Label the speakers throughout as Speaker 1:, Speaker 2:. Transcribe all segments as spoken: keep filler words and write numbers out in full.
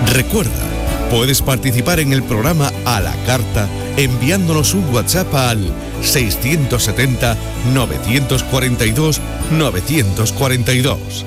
Speaker 1: Recuerda, puedes participar en el programa a la carta enviándonos un WhatsApp al seiscientos setenta, novecientos cuarenta y dos, novecientos cuarenta y dos.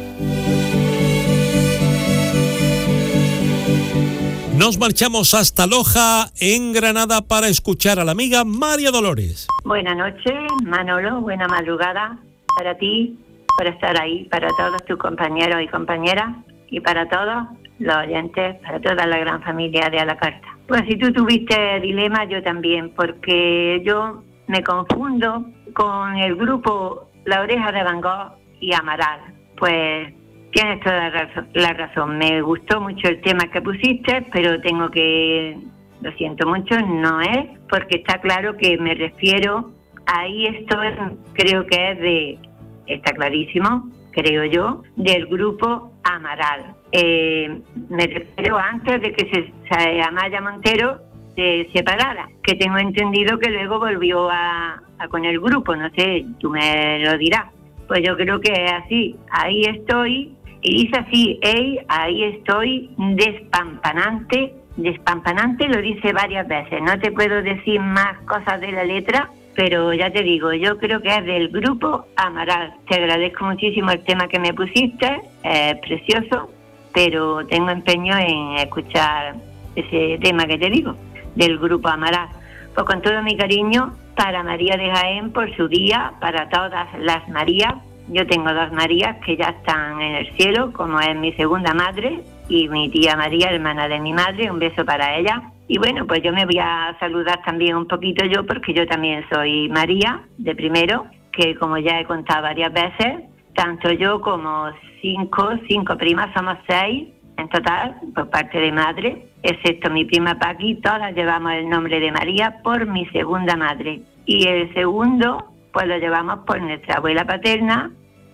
Speaker 2: Nos marchamos hasta Loja, en Granada, para escuchar a la amiga María Dolores.
Speaker 3: Buenas noches, Manolo, buena madrugada para ti, por estar ahí, para todos tus compañeros y compañeras, y para todos los oyentes, para toda la gran familia de A la Carta. Pues si tú tuviste dilema, yo también, porque yo me confundo con el grupo La Oreja de Van Gogh y Amaral. Pues tienes toda la razón, la razón. Me gustó mucho el tema que pusiste, pero tengo que, lo siento mucho, no es, porque está claro que me refiero, ahí esto es, creo que es de, está clarísimo, creo yo, del grupo Amaral. Eh, me refiero antes de que se, se Amaya Montero se separara, que tengo entendido que luego volvió a, a con el grupo, no sé, tú me lo dirás. Pues yo creo que es así, ahí estoy, y dice así, hey, ahí estoy, despampanante, despampanante lo dice varias veces, no te puedo decir más cosas de la letra, pero ya te digo, yo creo que es del grupo Amaral. Te agradezco muchísimo el tema que me pusiste, es precioso, pero tengo empeño en escuchar ese tema que te digo, del grupo Amaral. Pues con todo mi cariño para María de Jaén por su día, para todas las Marías. Yo tengo dos Marías que ya están en el cielo, como es mi segunda madre y mi tía María, hermana de mi madre, un beso para ella. Y bueno, pues yo me voy a saludar también un poquito yo, porque yo también soy María, de primero, que como ya he contado varias veces, tanto yo como cinco, cinco primas, somos seis en total, por parte de madre, excepto mi prima Paqui, todas llevamos el nombre de María por mi segunda madre. Y el segundo, pues lo llevamos por nuestra abuela paterna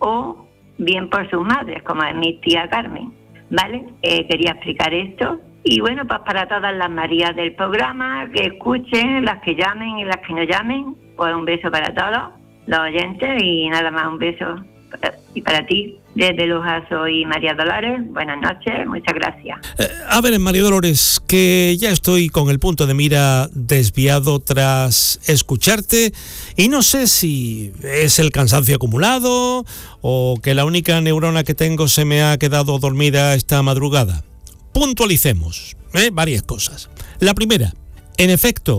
Speaker 3: o bien por sus madres, como es mi tía Carmen, ¿vale? Eh, quería explicar esto. Y bueno, pues para todas las Marías del programa, que escuchen, las que llamen y las que no llamen, pues un beso para todos los oyentes y nada más, un beso. Y para ti, desde Loja, soy María Dolores. Buenas noches, muchas gracias.
Speaker 2: Eh, a ver, María Dolores, que ya estoy con el punto de mira desviado tras escucharte y no sé si es el cansancio acumulado o que la única neurona que tengo se me ha quedado dormida esta madrugada. Puntualicemos, ¿eh? varias cosas. La primera, en efecto,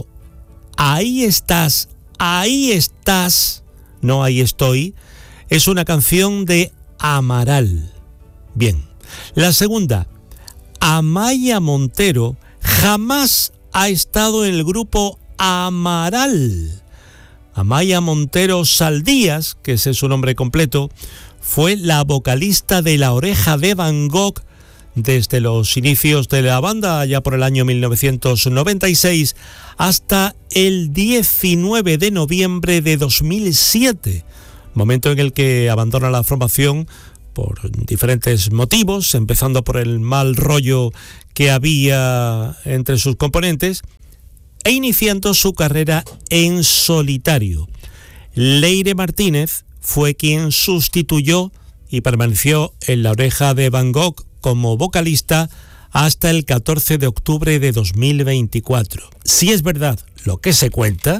Speaker 2: ahí estás, ahí estás, no ahí estoy, es una canción de Amaral. Bien. La segunda, Amaya Montero jamás ha estado en el grupo Amaral. Amaya Montero Saldías, que ese es su nombre completo, fue la vocalista de La Oreja de Van Gogh desde los inicios de la banda, allá por el año mil novecientos noventa y seis, hasta el diecinueve de noviembre de dos mil siete, momento en el que abandona la formación por diferentes motivos, empezando por el mal rollo que había entre sus componentes, e iniciando su carrera en solitario. Leire Martínez fue quien sustituyó y permaneció en La Oreja de Van Gogh como vocalista hasta el catorce de octubre de dos mil veinticuatro. Si es verdad lo que se cuenta,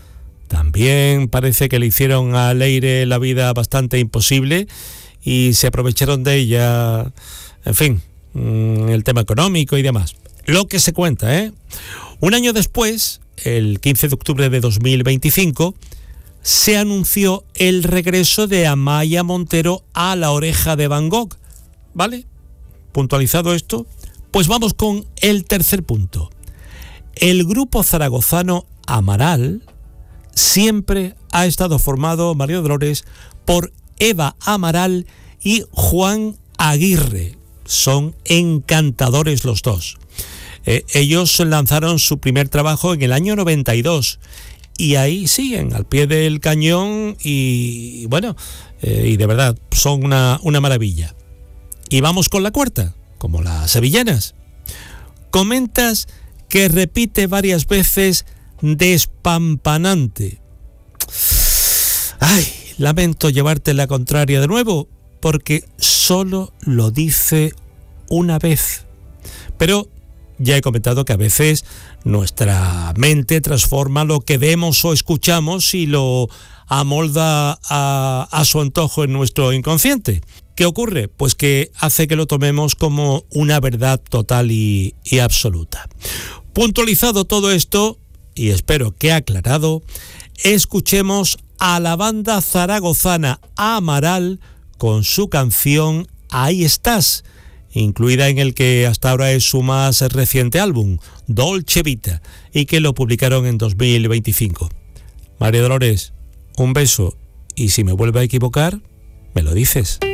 Speaker 2: también parece que le hicieron a Leire la vida bastante imposible y se aprovecharon de ella, en fin, el tema económico y demás. Lo que se cuenta, ¿eh? Un año después, el quince de octubre de dos mil veinticinco, se anunció el regreso de Amaya Montero a La Oreja de Van Gogh, ¿vale? Puntualizado esto, pues vamos con el tercer punto. El grupo zaragozano Amaral siempre ha estado formado, María Dolores, por Eva Amaral y Juan Aguirre. Son encantadores los dos. Eh, ellos lanzaron su primer trabajo en el año noventa y dos y ahí siguen al pie del cañón y bueno, eh, y de verdad son una, una maravilla. Y vamos con la cuarta, como las sevillanas. Comentas que repite varias veces despampanante. Ay, lamento llevarte la contraria de nuevo, porque solo lo dice una vez. Pero ya he comentado que a veces nuestra mente transforma lo que vemos o escuchamos y lo amolda a, a su antojo en nuestro inconsciente. ¿Qué ocurre? Pues que hace que lo tomemos como una verdad total y, y absoluta. Puntualizado todo esto, y espero que aclarado, escuchemos a la banda zaragozana Amaral con su canción Ahí estás, incluida en el que hasta ahora es su más reciente álbum, Dolce Vita, y que lo publicaron en dos mil veinticinco. María Dolores, un beso, y si me vuelvo a equivocar, me lo dices.